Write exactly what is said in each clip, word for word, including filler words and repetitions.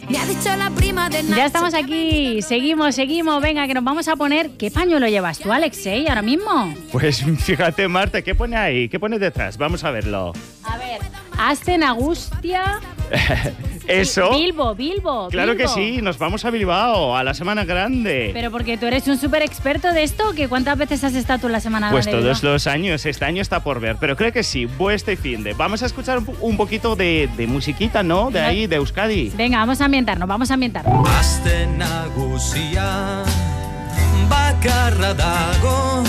Me ha dicho la prima de Nacho. Ya estamos aquí, seguimos, seguimos. Venga, que nos vamos a poner. ¿Qué pañuelo llevas tú, Alexei, ahora mismo? Pues fíjate, Marta, ¿qué pone ahí? ¿Qué pone detrás? Vamos a verlo. A ver, Asten Agustia. Eso. Bilbo, Bilbo. Claro Bilbo. que sí, nos vamos a Bilbao, a la Semana Grande. Pero porque tú eres un súper experto de esto, ¿que cuántas veces has estado tú en la Semana Pues Grande? todos los años, este año está por ver, pero creo que sí, buen este fin de. Vamos a escuchar un, po- un poquito de, de musiquita, ¿no? De ahí, de Euskadi. Venga, vamos a ambientarnos, vamos a ambientarnos. Asten nagusia bakarra dago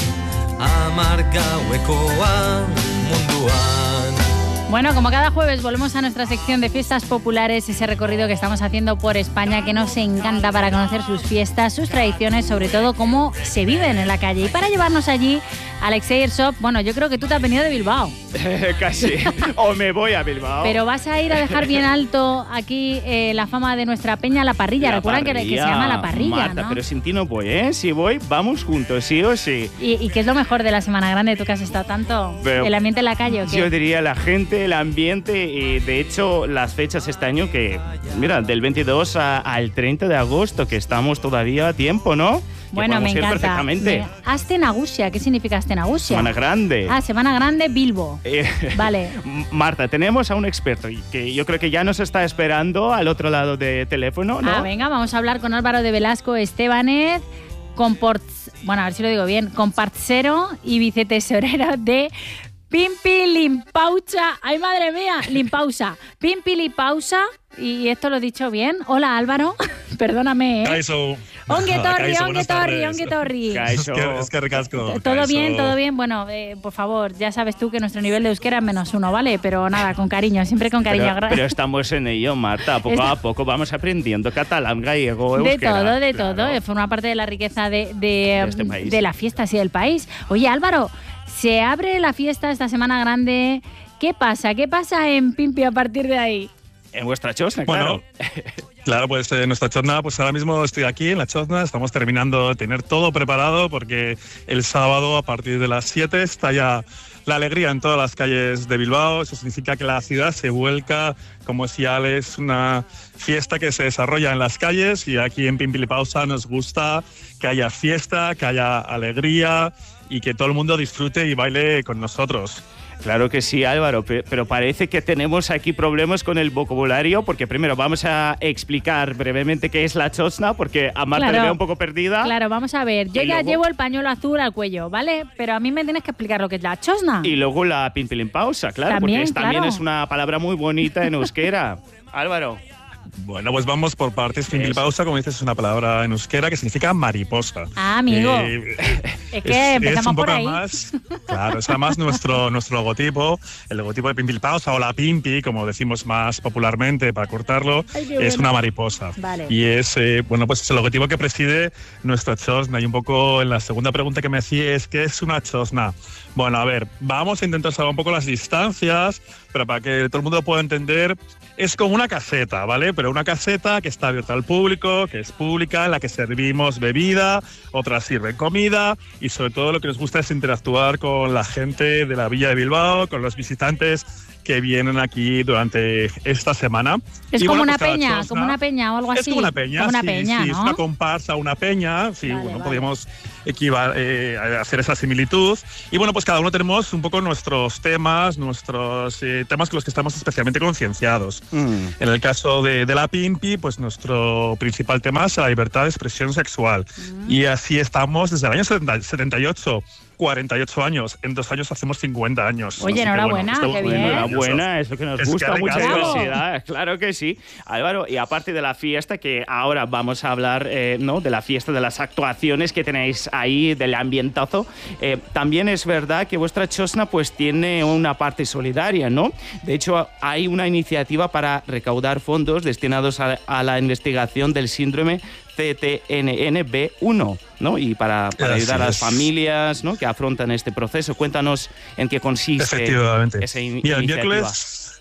amargauekoa munduan. Bueno, como cada jueves volvemos a nuestra sección de fiestas populares, ese recorrido que estamos haciendo por España que nos encanta para conocer sus fiestas, sus tradiciones, sobre todo cómo se viven en la calle. Y para llevarnos allí, Alexei Ersov, bueno, yo creo que tú te has venido de Bilbao. Casi. O me voy a Bilbao. Pero vas a ir a dejar bien alto aquí eh, la fama de nuestra peña, La Parrilla. La Recuerdan que, que se parrilla, llama La Parrilla, Marta, ¿no? pero sin ti no voy, ¿eh? Si voy, vamos juntos, sí o sí. ¿Y, ¿Y qué es lo mejor de la Semana Grande, tú que has estado tanto? Pero ¿El ambiente en la calle o qué? Yo diría la gente, el ambiente y de hecho las fechas este año que, mira, del veintidós a- al treinta de agosto, que estamos todavía a tiempo, ¿no? Que Bueno, me podemos ir encanta. perfectamente. Me- Asten Agustia, ¿qué significa Asten Agustia? Semana Grande. Ah, Semana Grande, Bilbo. Eh, Vale. Marta, tenemos a un experto y que yo creo que ya nos está esperando al otro lado de teléfono, ¿no? Ah, venga, vamos a hablar con Álvaro de Velasco Estebanez, comports, bueno, a ver si lo digo bien, compartsero y vicetesorero de Pimpi Limpausa. ¡Ay, madre mía! Limpausa. Pimpi Limpausa. Y esto lo he dicho bien. Hola, Álvaro. Perdóname, ¿eh? Kaixo. Onge torri, Kaixo, onge buenas torri, tardes. onge torri. Kaixo. Es que, es que ricasco. Todo Kaixo. bien, todo bien. Bueno, eh, por favor, ya sabes tú que nuestro nivel de euskera es menos uno, ¿vale? Pero nada, con cariño, siempre con cariño. Pero, pero estamos en ello, Marta. Poco Está- a poco vamos aprendiendo catalán, gallego, De euskera. todo, de Claro. todo. eh, Forma parte de la riqueza de, de, De este país. de la fiesta, sí, del país. Oye, Álvaro, se abre la fiesta esta Semana Grande. ¿Qué pasa? ¿Qué pasa en Pimpi a partir de ahí? En vuestra chosna, Bueno, claro. claro, pues en nuestra chotna, pues ahora mismo estoy aquí en la chotna, estamos terminando de tener todo preparado porque el sábado a partir de las siete está ya la alegría en todas las calles de Bilbao. Eso significa que la ciudad se vuelca como si ya es una fiesta que se desarrolla en las calles y aquí en Pimpilipausa nos gusta que haya fiesta, que haya alegría y que todo el mundo disfrute y baile con nosotros. Claro que sí, Álvaro, pe- pero parece que tenemos aquí problemas con el vocabulario, porque primero vamos a explicar brevemente qué es la chosna, porque a Marta Claro. le veo un poco perdida. Claro, vamos a ver. Yo Y ya luego- llevo el pañuelo azul al cuello, ¿vale? Pero a mí me tienes que explicar lo que es la chosna. Y luego la pimpilimpausa, claro, También, porque es, también claro. es una palabra muy bonita en euskera. Álvaro. Bueno, pues vamos por partes. Pimpilipausa, como dices, es una palabra en euskera que significa mariposa. Ah, amigo. Eh, es que empezamos un por poco ahí. más, claro, es además nuestro, nuestro logotipo, el logotipo de Pimpilipausa o la Pimpi, como decimos más popularmente para cortarlo, Ay, qué es bueno. una mariposa. Vale. Y es, eh, bueno, pues es el logotipo que preside nuestra chosna. Y un poco en la segunda pregunta que me hacía es, ¿qué es una chosna? Bueno, a ver, vamos a intentar saber un poco las distancias, pero para que todo el mundo lo pueda entender, es como una caseta, ¿vale? Pero una caseta que está abierta al público, que es pública, en la que servimos bebida, otras sirven comida y sobre todo lo que nos gusta es interactuar con la gente de la Villa de Bilbao, con los visitantes que vienen aquí durante esta semana. Es Y como bueno, una pues cada peña, chosna- como una peña o algo así. Es como una peña, Como una sí, peña, sí, ¿no? es una comparsa, una peña, sí, Vale, bueno, vale. podríamos equivar, eh, a hacer esa similitud. Y bueno, pues cada uno tenemos un poco nuestros temas, nuestros eh, temas con los que estamos especialmente concienciados. Mm. En el caso de, de la Pimpi, pues nuestro principal tema es la libertad de expresión sexual. Mm. Y así estamos desde el año setenta, setenta y ocho. cuarenta y ocho años. En dos años hacemos cincuenta años. Oye, Así que, enhorabuena, estamos qué muy bien. orgullosos. Enhorabuena, es lo que nos Es que gusta, mucha ricasco. diversidad, claro que sí. Álvaro, y aparte de la fiesta, que ahora vamos a hablar eh, ¿no? de la fiesta, de las actuaciones que tenéis ahí, del ambientazo, eh, también es verdad que vuestra chosna pues tiene una parte solidaria, ¿no? De hecho, hay una iniciativa para recaudar fondos destinados a, a la investigación del síndrome C T N N B uno, ¿no? Y para, para Así ayudar a las es. familias, ¿no? que afrontan este proceso. Cuéntanos en qué consiste Efectivamente. esa in- Mira, el iniciativa. miércoles,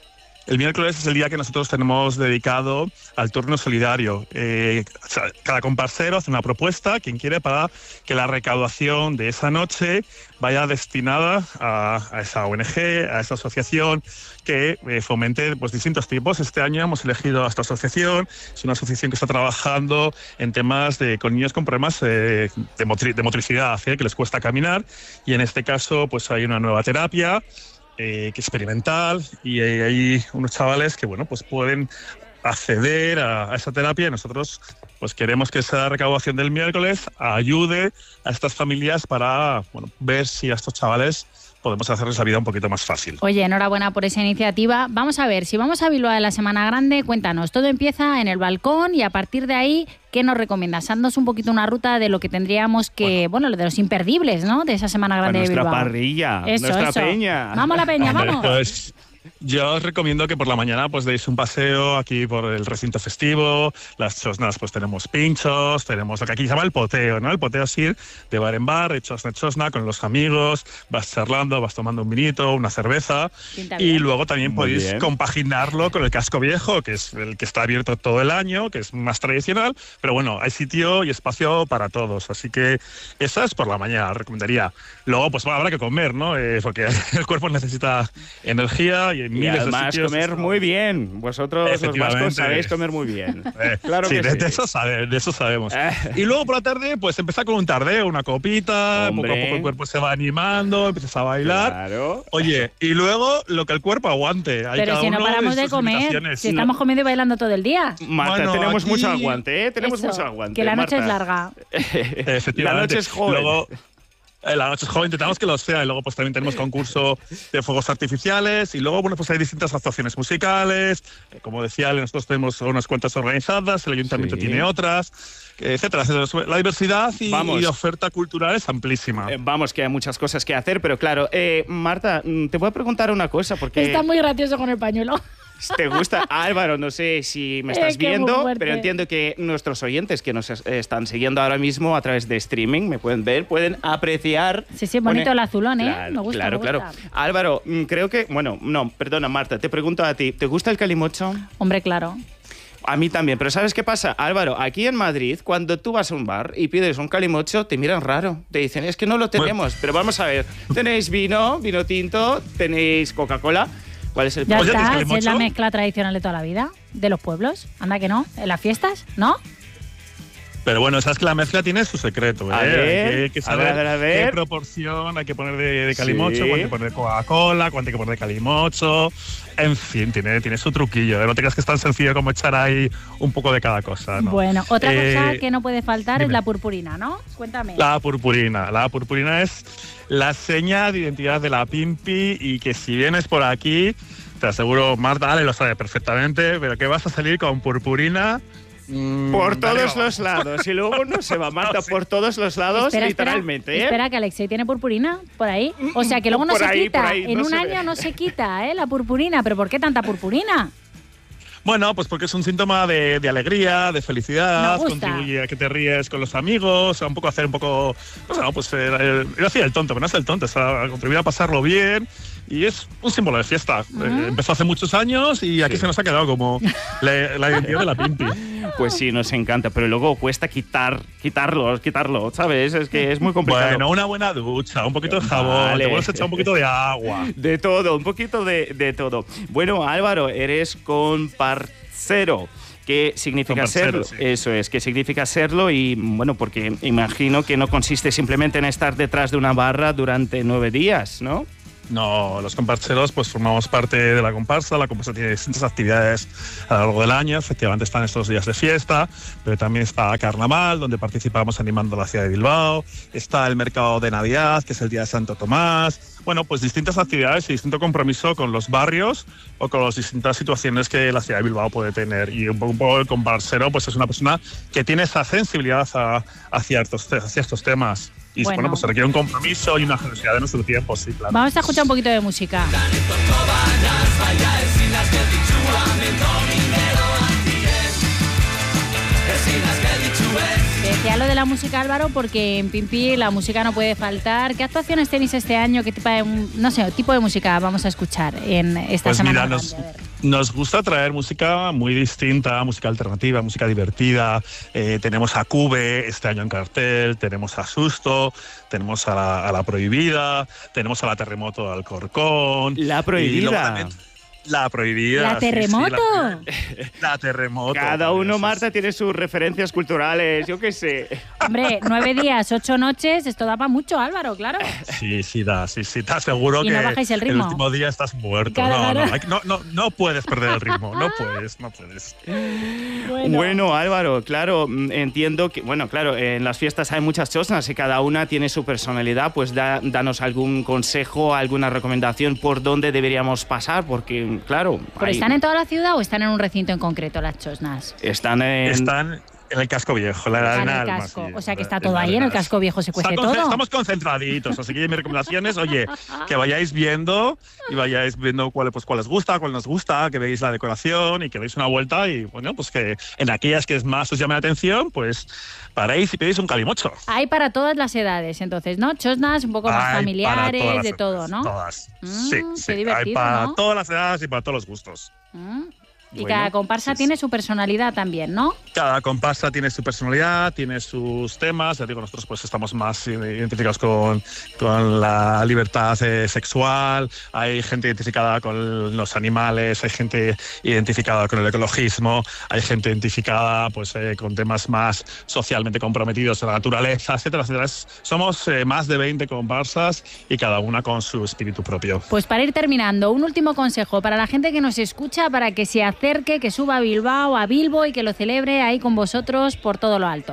el miércoles es el día que nosotros tenemos dedicado al turno solidario. Eh, o sea, cada comparsero hace una propuesta, quien quiere, para que la recaudación de esa noche vaya destinada a, a esa O N G, a esa asociación que eh, fomente pues, distintos tipos. Este año hemos elegido a esta asociación. Es una asociación que está trabajando en temas de con niños con problemas eh, de, motri de motricidad, eh, que les cuesta caminar, y en este caso pues hay una nueva terapia eh, que experimental, y eh, hay unos chavales que bueno pues pueden acceder a, a esa terapia, y nosotros pues queremos que esa recaudación del miércoles ayude a estas familias para bueno, ver si a estos chavales podemos hacerles la vida un poquito más fácil. Oye, enhorabuena por esa iniciativa. Vamos a ver, si vamos a Bilbao de la Semana Grande, cuéntanos, todo empieza en el balcón y a partir de ahí, ¿qué nos recomiendas? Haznos un poquito una ruta de lo que tendríamos que, bueno, bueno de los imperdibles, ¿no? De esa Semana Grande de Bilbao. Nuestra parrilla, eso, nuestra eso. peña. Vamos a la peña, Hombre, vamos. Pues, yo os recomiendo que por la mañana pues deis un paseo aquí por el recinto festivo. Las chosnas pues tenemos pinchos, tenemos lo que aquí se llama el poteo, ¿no? El poteo es ir de bar en bar, de chosna en chosna, con los amigos, vas charlando, vas tomando un vinito, una cerveza. Y luego también Muy podéis bien. compaginarlo con el casco viejo, que es el que está abierto todo el año, que es más tradicional, pero bueno, hay sitio y espacio para todos, así que esa es por la mañana, recomendaría. Luego pues bueno, habrá que comer, ¿no? Eh, porque el cuerpo necesita energía y Y miles de además sitios. comer muy bien. Vosotros los vascos sabéis comer muy bien. Eh, Claro sí, que de, sí. de eso sabe, de eso sabemos. Eh. Y luego por la tarde, pues empezar con un tardeo, una copita, Hombre. poco a poco el cuerpo se va animando, empiezas a bailar. Claro. Oye, y luego lo que el cuerpo aguante. Hay Pero cada si no uno paramos de sus comer, limitaciones. si estamos comiendo y bailando todo el día. Marta, Bueno, tenemos aquí- mucho aguante, ¿eh? Tenemos Eso, mucho aguante. que la noche Marta. es larga. Efectivamente. La noche es joven. Luego, eh, la noche es joven, intentamos que lo sea. Y luego pues también tenemos concurso de fuegos artificiales. Y luego, bueno, pues hay distintas actuaciones musicales. Eh, como decía, nosotros tenemos unas cuantas organizadas, el ayuntamiento Sí. tiene otras, etcétera, etcétera. La diversidad y, Vamos. y oferta cultural es amplísima. Eh, vamos, que hay muchas cosas que hacer, pero claro, eh, Marta, mm, te voy a preguntar una cosa, porque Está muy gracioso con el pañuelo. te gusta Álvaro, no sé si me estás Eh, qué muy viendo, fuerte. pero entiendo que nuestros oyentes que nos es- están siguiendo ahora mismo a través de streaming, me pueden ver, pueden apreciar. Sí, sí, bonito Pone- el azulón, ¿eh? Claro, Me gusta, claro, me claro. gusta. Álvaro, mm, creo que, bueno, no, perdona Marta, te pregunto a ti, ¿te gusta el calimocho? Hombre, claro. A mí también, pero ¿sabes qué pasa? Álvaro, aquí en Madrid, cuando tú vas a un bar y pides un calimocho, te miran raro. Te dicen, es que no lo tenemos. Pero vamos a ver, tenéis vino, vino tinto, tenéis Coca-Cola. ¿Cuál es el Ya Oye, está, ¿tienes si es calimocho? la mezcla tradicional de toda la vida, de los pueblos. Anda que no, en las fiestas, ¿no? Pero bueno, sabes que la mezcla tiene su secreto, ¿eh? A ver, hay que, hay que a saber ver, a ver, a ver. qué proporción hay que poner de, de calimocho, Sí. cuánto hay que poner de Coca-Cola, cuánto hay que poner de calimocho. En fin, tiene, tiene su truquillo, ¿eh? No te creas que es tan sencillo como echar ahí un poco de cada cosa, ¿no? Bueno, otra Eh, cosa que no puede faltar es dime. la purpurina, ¿no? Cuéntame. La purpurina. La purpurina es la seña de identidad de la Pimpi, y que si vienes por aquí, te aseguro, Marta Ale lo sabe perfectamente, pero que vas a salir con purpurina. mm, Por de todos arriba los abajo. lados. Y luego no se va, Marta, Sí. por todos los lados, Espera, espera, literalmente. ¿eh? espera, que Alexei tiene purpurina por ahí. O sea, que luego no Por se ahí, quita. por ahí, en no un se año ve. no se quita, ¿eh? La purpurina. ¿Pero por qué tanta purpurina? Bueno, pues porque es un síntoma de, de alegría, de felicidad, Me gusta. contribuye a que te ríes con los amigos, a un poco hacer un poco, no sé, no, pues eh, eh, yo hacía el tonto, pero no es el tonto, es a contribuir a pasarlo bien, y es un símbolo de fiesta. Eh, empezó hace muchos años y aquí Sí. se nos ha quedado como la, la identidad de la Pimpi. Pues sí, nos encanta, pero luego cuesta quitar, quitarlo, quitarlo, ¿sabes? Es que es muy complicado. Bueno, una buena ducha, un poquito de jabón, Vale. te vuelves a echar un poquito de agua. De todo, un poquito de, de todo. Bueno, Álvaro, eres comparcero. ¿Qué significa Comparcero, serlo? sí. Eso es, ¿qué significa serlo? Y bueno, porque imagino que no consiste simplemente en estar detrás de una barra durante nueve días, ¿no? No, los comparseros pues formamos parte de la comparsa. La comparsa tiene distintas actividades a lo largo del año. Efectivamente están estos días de fiesta, pero también está Carnaval, donde participamos animando la ciudad de Bilbao. Está el mercado de Navidad, que es el día de Santo Tomás. Bueno, pues distintas actividades y distinto compromiso con los barrios o con las distintas situaciones que la ciudad de Bilbao puede tener. Y un poco, un poco el comparsero pues es una persona que tiene esa sensibilidad a- hacia, estos, hacia estos temas. Y Bueno. bueno, pues se requiere un compromiso y una generosidad de nuestro tiempo, sí, claro. Vamos a escuchar un poquito de música. Que decía decía lo de la música, Álvaro, porque en Pimpi la música no puede faltar. ¿Qué actuaciones tenéis este año? ¿Qué tipo de, no sé, tipo de música vamos a escuchar en esta pues semana? Mira, nos, nos gusta traer música muy distinta, música alternativa, música divertida. Eh, tenemos a Cube este año en cartel, tenemos a Susto, tenemos a la, a la Prohibida, tenemos a la Terremoto de Alcorcón. La Prohibida. La Prohibida. La Terremoto. Sí, sí, la, la Terremoto. Cada uno, Marta, tiene sus referencias culturales, yo qué sé. Hombre, nueve días, ocho noches, esto da para mucho, Álvaro, claro. Sí, sí, da, sí, sí, te aseguro y que no bajáis el ritmo. El último día estás muerto. Claro, no, claro. No, hay, no, no, no puedes perder el ritmo, no puedes, no puedes. Bueno. bueno, Álvaro, claro, entiendo que, bueno, claro, en las fiestas hay muchas chosnas y cada una tiene su personalidad, pues da, danos algún consejo, alguna recomendación por dónde deberíamos pasar, porque, claro... ¿Pero hay... están en toda la ciudad o están en un recinto en concreto las chosnas? Están en... Están... En el casco viejo, la en arena el Alma, casco. sí, O sea que está en todo ahí, en el casco viejo se cuece todo. Estamos concentraditos, así que mi recomendación es, oye, que vayáis viendo y vayáis viendo cuál, pues, cuál les gusta, cuál nos gusta, que veáis la decoración y que deis una vuelta y, bueno, pues que en aquellas que más os llame la atención, pues paréis y pedís un calimocho. Hay para todas las edades, entonces, ¿no? Chosnas un poco más Hay familiares, de todo, edades, ¿no? Todas. Mm, sí, qué sí. divertido, Hay para ¿no? todas las edades y para todos los gustos. Mm. Y Bueno, cada comparsa sí, tiene sí. su personalidad también, ¿no? Cada comparsa tiene su personalidad, tiene sus temas. Ya digo, nosotros pues estamos más identificados con, con la libertad eh, sexual. Hay gente identificada con los animales, hay gente identificada con el ecologismo, hay gente identificada pues eh, con temas más socialmente comprometidos, la naturaleza, etcétera, etcétera. Es, somos eh, más de veinte comparsas y cada una con su espíritu propio. Pues para ir terminando, un último consejo para la gente que nos escucha, para que se acerque, que suba a Bilbao, a Bilbo y que lo celebre ahí con vosotros por todo lo alto.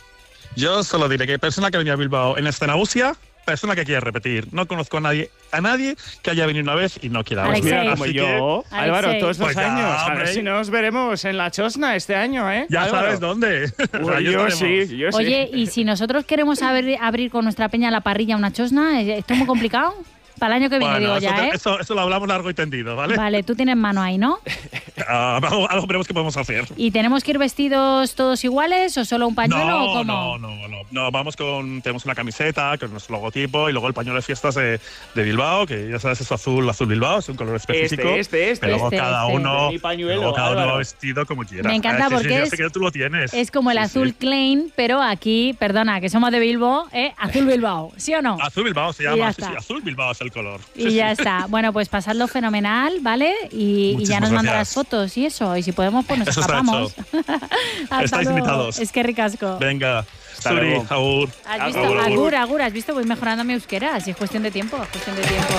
Yo solo diré que persona que venía a Bilbao en Escenagusia, persona que quiere repetir. No conozco a nadie, a nadie que haya venido una vez y no quiera Alexei. volver. Mira, como Así yo, que- Álvaro, Alexei. todos los Pues ya, años. A ver hombre. si nos veremos en la chosna este año, ¿eh? Ya Álvaro. sabes dónde. Uy, Ahí yo estaremos. sí, yo sí. Oye, y si nosotros queremos abrir, abrir con nuestra peña la parrilla una chosna, ¿esto es muy complicado? Para el año que viene, Bueno, digo eso, ya, te- ¿eh? eso, eso lo hablamos largo y tendido, ¿vale? Vale, tú tienes mano ahí, ¿no? Ah, algo, algo veremos que podemos hacer. ¿Y tenemos que ir vestidos todos iguales o solo un pañuelo no, o cómo? no, no, no, no. Vamos con, tenemos una camiseta con nuestro logotipo y luego el pañuelo de fiestas de, de Bilbao, que ya sabes, es azul, azul Bilbao, es un color específico. Este, este, este. Pero luego Este, cada este. uno, Mi pañuelo, luego cada uno Álvaro. vestido como quiera. Me encanta Ah, que sí, porque sí, ya es- sé que tú lo tienes. Es como el Sí, azul sí. Klein, pero aquí, perdona, que somos de Bilbo, ¿eh? Azul Bilbao, ¿sí o no? Azul Bilbao se Y ya llama, sí, está. sí, azul Bilbao es el color. Y ya está. Bueno, pues pasadlo fenomenal, ¿vale? Y, y ya Muchísimas nos mandarás gracias. fotos y eso. Y si podemos, pues nos Eso está escapamos. Hasta Estáis luego. invitados. Es que ricasco. Venga, Hasta Suri, luego. agur. ¿Has visto? Agur, agur. Agur, agur, has visto, voy mejorando mi euskera. Si es cuestión de tiempo, es cuestión de tiempo.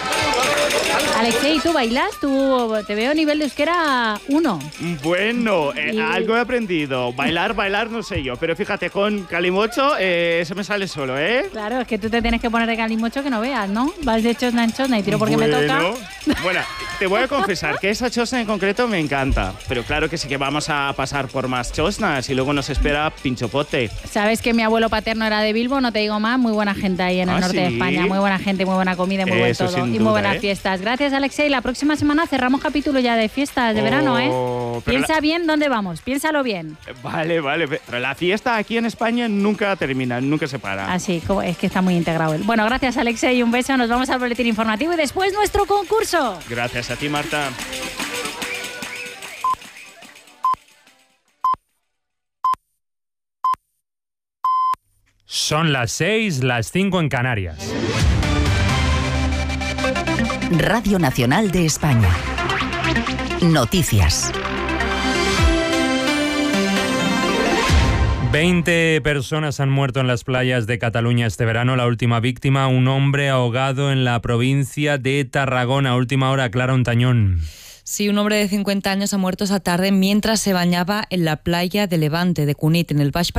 Alexei, ¿tú bailas? Tú te veo nivel de euskera uno. Bueno, eh, Y- algo he aprendido. Bailar, bailar, no sé yo. Pero fíjate, con Calimocho eh, se me sale solo, ¿eh? Claro, es que tú te tienes que poner de calimocho que no veas, ¿no? Vas de chosna en chosna y tiro porque me toca. Bueno, bueno, te voy a confesar que esa chosna en concreto me encanta. Pero claro que sí que vamos a pasar por más chosnas y luego nos espera pinchopote. Sabes que mi abuelo paterno era de Bilbo, no te digo más, muy buena gente ahí en el ¿Ah, norte de sí? España, muy buena gente, muy buena comida, muy buen Eso todo sin y muy duda, buenas ¿eh? fiestas. Gracias, Alexei. La próxima semana cerramos capítulo ya de fiestas de Oh, verano, ¿eh? pero Piensa la- bien dónde vamos, piénsalo bien. Vale, vale. Pero la fiesta aquí en España nunca termina, nunca se para. Así, como- es que está muy integrado él. Bueno, gracias, Alexei, un beso, nos vamos al boletín informativo y después nuestro concurso. Gracias a ti, Marta. Son las seis, las cinco en Canarias. Radio Nacional de España. Noticias. veinte personas han muerto en las playas de Cataluña este verano. La última víctima, un hombre ahogado en la provincia de Tarragona. Última hora, Clara Ontañón. Sí, un hombre de cincuenta años ha muerto esa tarde mientras se bañaba en la playa de Levante de Cunit, en el Baix